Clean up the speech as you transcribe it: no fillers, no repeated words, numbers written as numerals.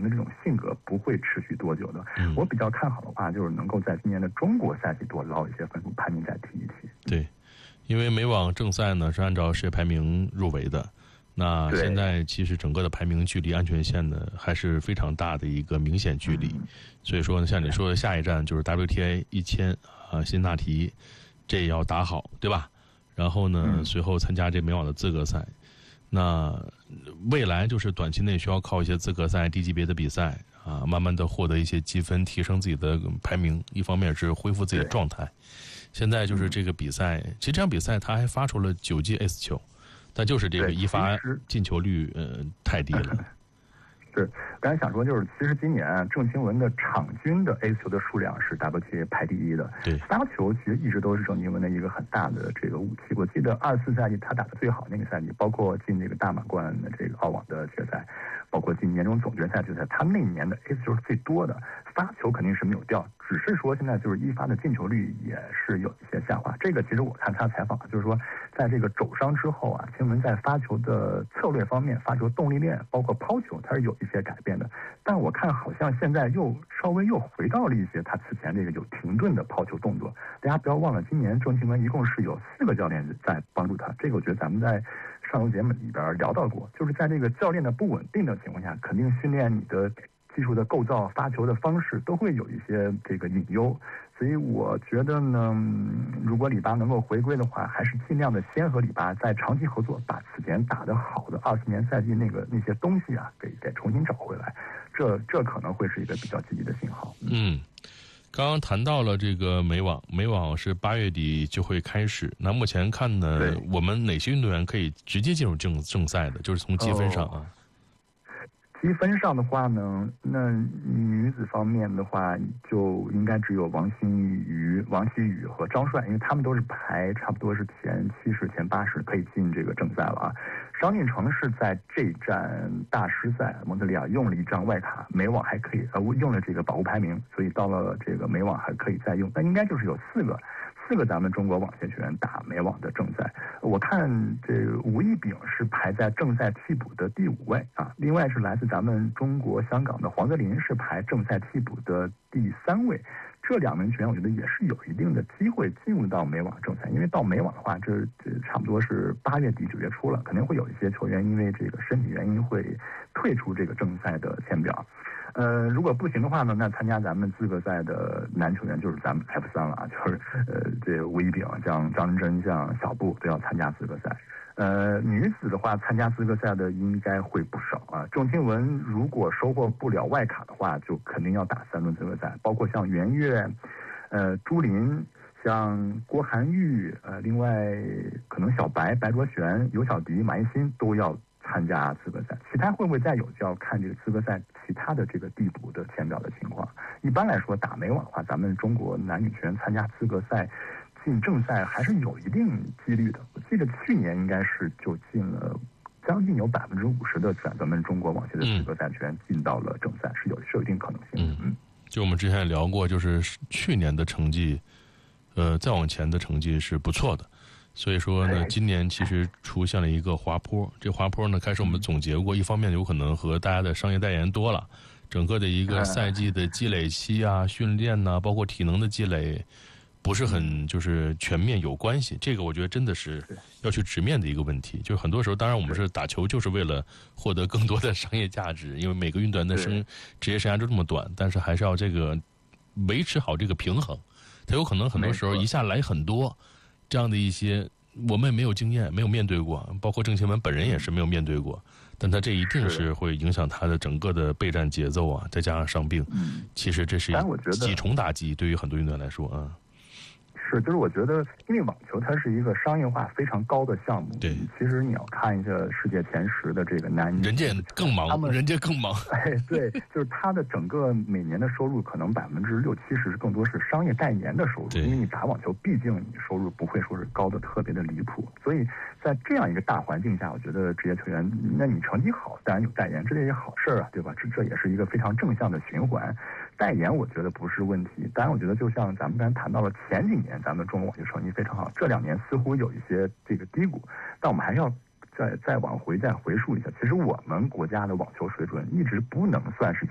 的这种性格不会持续多久的。我比较看好的话，就是能够在今年的中国赛季多捞一些分数，排名再提一提。 对，因为美网正赛呢是按照世界排名入围的，那现在其实整个的排名距离安全线呢还是非常大的一个明显距离，所以说呢，像你说的下一站就是 WTA 1000辛辛那提，这也要打好，对吧？然后呢，随后参加这美网的资格赛。那未来就是短期内需要靠一些资格赛、低级别的比赛啊，慢慢的获得一些积分，提升自己的排名。一方面是恢复自己的状态。现在就是这个比赛，其实这场比赛他还发出了9记 S 球，但就是这个一发进球率太低了。 是，刚才想说就是，其实今年郑钦文的场均的 A 球的数量是 WTA 排第1的。 对， 发球其实一直都是郑钦文的一个很大的这个武器。我记得24赛季他打的最好那个赛季，包括进这个大满贯的这个澳网的决赛，包括进年终总决赛决赛，他那年的 A 球是最多的。发球肯定是没有掉，只是说现在就是一发的进球率也是有一些下滑。这个其实我看他采访，就是说在这个肘伤之后啊，钦文在发球的策略方面、发球动力链，包括抛球，他是有一些改变的。但我看好像现在又稍微又回到了一些他此前这个有停顿的抛球动作。大家不要忘了，今年郑钦文一共是有4个教练在帮助他。这个我觉得咱们在上周节目里边聊到过，就是在这个教练的不稳定的情况下，肯定训练你的技术的构造、发球的方式都会有一些这个隐忧，所以我觉得呢，如果里巴能够回归的话，还是尽量的先和里巴在长期合作，把此前打得好的20年赛季那些东西啊，给重新找回来，这可能会是一个比较积极的信号。 刚刚谈到了这个美网是8月底就会开始。那目前看呢，我们哪些运动员可以直接进入正赛的？就是从积分上啊。 积分上的话呢，那女子方面的话，就应该只有王曦雨和张帅，因为他们都是排差不多是前70、前80，可以进这个正赛了啊。张俊成是在这站大师赛蒙特利尔用了一张外卡，美网还可以用了这个保护排名，所以到了这个美网还可以再用。那应该就是有4个咱们中国网协球员打美网的正赛。我看这吴亦丙是排在正赛替补的第5位啊，另外是来自咱们中国香港的黄泽林是排正赛替补的第3位。这2名球员我觉得也是有一定的机会进入到美网正赛，因为到美网的话，这差不多是8月底9月初了，肯定会有一些球员因为这个身体原因会退出这个正赛的签表。如果不行的话呢，那参加咱们资格赛的男球员就是咱们 F3了啊，就是这吴亦丙、像张真、像小布都要参加资格赛。女子的话，参加资格赛的应该会不少啊。郑钦文如果收获不了外卡的话，就肯定要打3轮资格赛，包括像袁岳、朱琳、像郭涵玉，另外可能小白、白卓璇、尤小迪、马一新都要参加资格赛。其他会不会再有，就要看这个资格赛其他的这个递补的签表的情况。一般来说，打美网的话，咱们中国男女球员参加资格赛进正赛还是有一定几率的。我记得去年应该是就进了将近有50%的咱们中国网协的资格赛球员进到了正赛，是有一定可能性的。 就我们之前也聊过，就是去年的成绩，再往前的成绩是不错的。所以说呢，今年其实出现了一个滑坡。这滑坡呢，开始我们总结过，一方面有可能和大家的商业代言多了，整个的一个赛季的积累期啊、训练呐，包括体能的积累，不是很就是全面有关系。这个我觉得真的是要去直面的一个问题。就是很多时候，当然我们是打球就是为了获得更多的商业价值，因为每个运动员的职业生涯就这么短，但是还是要这个维持好这个平衡。它有可能很多时候一下来很多。这样的一些我们也没有经验，没有面对过，包括郑钦文本人也是没有面对过，但他这一定是会影响他的整个的备战节奏啊，再加上伤病，其实这是几重打击对于很多运动员来说啊。 就是我觉得，因为网球它是一个商业化非常高的项目。 对， 其实你要看一下世界前10的这个男女， 人家更忙，人家更忙。 对，就是他的整个每年的收入可能60%、70%更多是商业代言的收入，因为你打网球，毕竟你收入不会说是高的特别的离谱，所以在这样一个大环境下，我觉得职业球员，那你成绩好，当然有代言，这也是好事啊，对吧？这也是一个非常正向的循环。代言我觉得不是问题，当然我觉得就像咱们刚才谈到了前几年咱们中国网球成绩非常好，这2年似乎有一些这个低谷，但我们还是要再往回溯一下，其实我们国家的网球水准一直不能算是